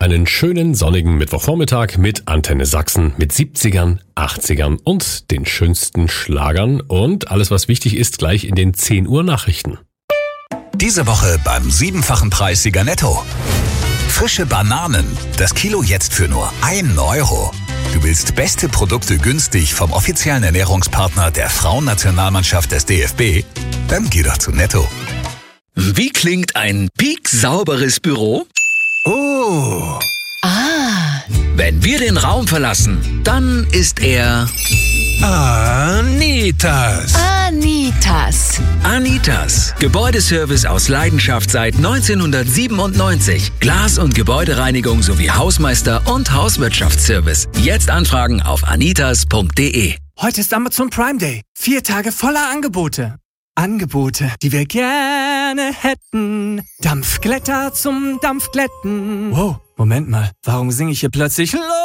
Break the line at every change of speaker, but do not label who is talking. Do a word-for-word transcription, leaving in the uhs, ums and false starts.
einen schönen sonnigen Mittwochvormittag mit Antenne Sachsen mit siebzigern, achtzigern und den schönsten Schlagern und alles, was wichtig ist, gleich in den zehn Uhr Nachrichten.
Diese Woche beim siebenfachen Preissieger Netto. Frische Bananen, das Kilo jetzt für nur ein Euro. Du willst beste Produkte günstig vom offiziellen Ernährungspartner der Frauennationalmannschaft des D F B? Dann geh doch zu Netto.
Wie klingt ein pieksauberes Büro?
Oh.
Ah.
Wenn wir den Raum verlassen, dann ist er...
Anitas.
Anitas.
Anitas. Gebäudeservice aus Leidenschaft seit neunzehnhundertsiebenundneunzig. Glas- und Gebäudereinigung sowie Hausmeister- und Hauswirtschaftsservice. Jetzt anfragen auf anitas punkt de.
Heute ist Amazon Prime Day. Vier Tage voller Angebote. Angebote, die wir gerne hätten. Dampfglätter zum Dampfglätten. Wow, Moment mal. Warum singe ich hier plötzlich